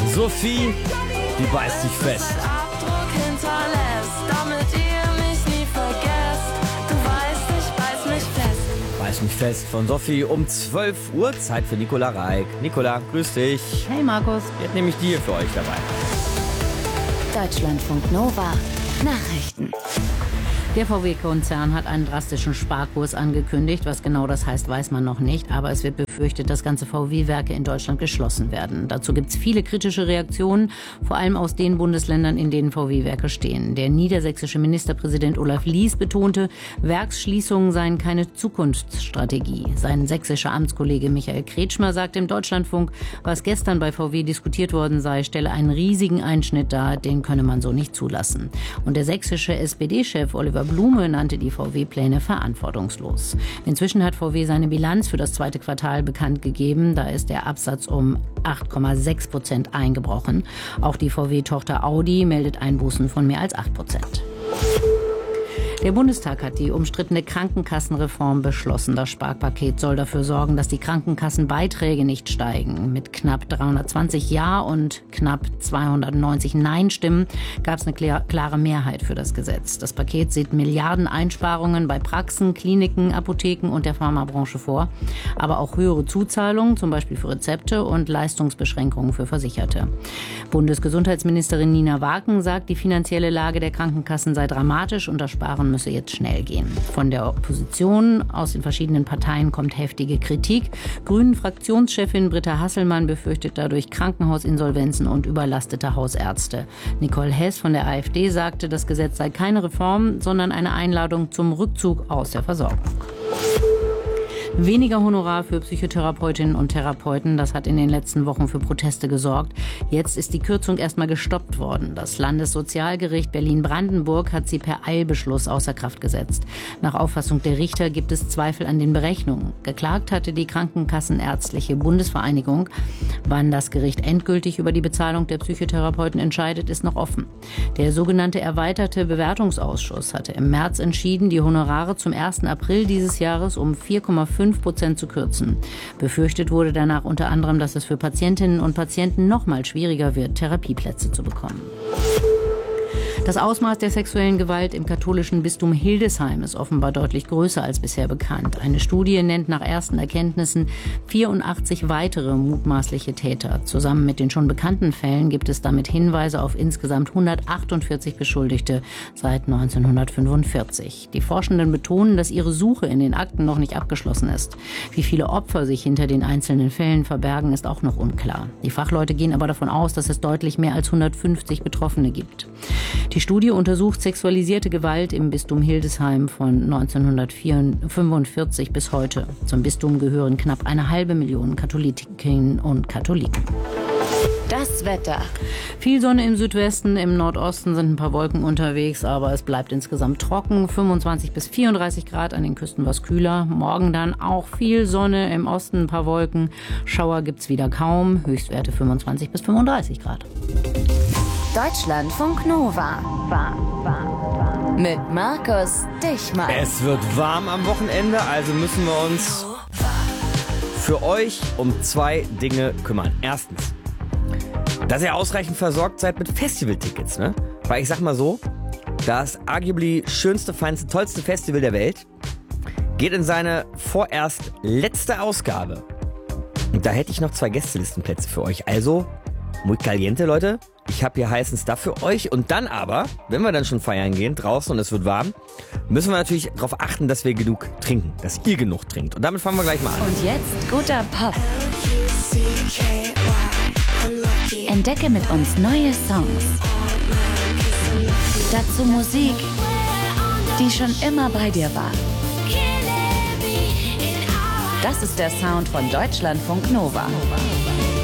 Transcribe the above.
Sophie, die beißt sich fest. Abdruck hinterlässt, damit ihr mich nie vergesst. Du weißt, ich beiß mich fest. Beiß mich fest von Sophie um 12 Uhr. Zeit für Nicola Reik. Nicola, grüß dich. Hey Markus. Jetzt nehme ich die hier für euch dabei. Deutschlandfunk Nova Nachrichten. Der VW-Konzern hat einen drastischen Sparkurs angekündigt. Was genau das heißt, weiß man noch nicht. Aber es wird befürchtet, dass ganze VW-Werke in Deutschland geschlossen werden. Dazu gibt es viele kritische Reaktionen, vor allem aus den Bundesländern, in denen VW-Werke stehen. Der niedersächsische Ministerpräsident Olaf Lies betonte, Werksschließungen seien keine Zukunftsstrategie. Sein sächsischer Amtskollege Michael Kretschmer sagte im Deutschlandfunk, was gestern bei VW diskutiert worden sei, stelle einen riesigen Einschnitt dar, den könne man so nicht zulassen. Und der sächsische SPD-Chef Oliver Blume nannte die VW-Pläne verantwortungslos. Inzwischen hat VW seine Bilanz für das zweite Quartal bekannt gegeben. Da ist der Absatz um 8,6% eingebrochen. Auch die VW-Tochter Audi meldet Einbußen von mehr als 8%. Der Bundestag hat die umstrittene Krankenkassenreform beschlossen. Das Sparpaket soll dafür sorgen, dass die Krankenkassenbeiträge nicht steigen. Mit knapp 320 Ja- und knapp 290 Nein-Stimmen gab es eine klare Mehrheit für das Gesetz. Das Paket sieht Milliardeneinsparungen bei Praxen, Kliniken, Apotheken und der Pharmabranche vor. Aber auch höhere Zuzahlungen, zum Beispiel für Rezepte und Leistungsbeschränkungen für Versicherte. Bundesgesundheitsministerin Nina Waken sagt, die finanzielle Lage der Krankenkassen sei dramatisch und das Sparen müsse jetzt schnell gehen. Von der Opposition aus den verschiedenen Parteien kommt heftige Kritik. Grünen-Fraktionschefin Britta Hasselmann befürchtet dadurch Krankenhausinsolvenzen und überlastete Hausärzte. Nicole Hess von der AfD sagte, das Gesetz sei keine Reform, sondern eine Einladung zum Rückzug aus der Versorgung. Weniger Honorar für Psychotherapeutinnen und Therapeuten, das hat in den letzten Wochen für Proteste gesorgt. Jetzt ist die Kürzung erstmal gestoppt worden. Das Landessozialgericht Berlin-Brandenburg hat sie per Eilbeschluss außer Kraft gesetzt. Nach Auffassung der Richter gibt es Zweifel an den Berechnungen. Geklagt hatte die Krankenkassenärztliche Bundesvereinigung. Wann das Gericht endgültig über die Bezahlung der Psychotherapeuten entscheidet, ist noch offen. Der sogenannte erweiterte Bewertungsausschuss hatte im März entschieden, die Honorare zum 1. April dieses Jahres um 4,5% zu kürzen. Befürchtet wurde danach unter anderem, dass es für Patientinnen und Patienten noch mal schwieriger wird, Therapieplätze zu bekommen. Das Ausmaß der sexuellen Gewalt im katholischen Bistum Hildesheim ist offenbar deutlich größer als bisher bekannt. Eine Studie nennt nach ersten Erkenntnissen 84 weitere mutmaßliche Täter. Zusammen mit den schon bekannten Fällen gibt es damit Hinweise auf insgesamt 148 Beschuldigte seit 1945. Die Forschenden betonen, dass ihre Suche in den Akten noch nicht abgeschlossen ist. Wie viele Opfer sich hinter den einzelnen Fällen verbergen, ist auch noch unklar. Die Fachleute gehen aber davon aus, dass es deutlich mehr als 150 Betroffene gibt. Die Studie untersucht sexualisierte Gewalt im Bistum Hildesheim von 1945 bis heute. Zum Bistum gehören knapp 500.000 Katholikinnen und Katholiken. Das Wetter. Viel Sonne im Südwesten, im Nordosten sind ein paar Wolken unterwegs, aber es bleibt insgesamt trocken. 25 bis 34 Grad, an den Küsten was kühler. Morgen dann auch viel Sonne, im Osten ein paar Wolken. Schauer gibt's wieder kaum, Höchstwerte 25 bis 35 Grad. Deutschlandfunk Nova. Mit Markus Dichmann. Es wird warm am Wochenende, also müssen wir uns für euch um 2 Dinge kümmern. Erstens, dass ihr ausreichend versorgt seid mit Festivaltickets, ne? Weil ich sag mal so, das arguably schönste, feinste, tollste Festival der Welt geht in seine vorerst letzte Ausgabe. Und da hätte ich noch 2 Gästelistenplätze für euch. Also, muy caliente, Leute. Ich habe hier heißen Stuff für euch. Und dann aber, wenn wir dann schon feiern gehen, draußen und es wird warm, müssen wir natürlich darauf achten, dass wir genug trinken. Dass ihr genug trinkt. Und damit fangen wir gleich mal an. Und jetzt guter Pop. Entdecke mit uns neue Songs. Dazu Musik, die schon immer bei dir war. Das ist der Sound von Deutschlandfunk Nova.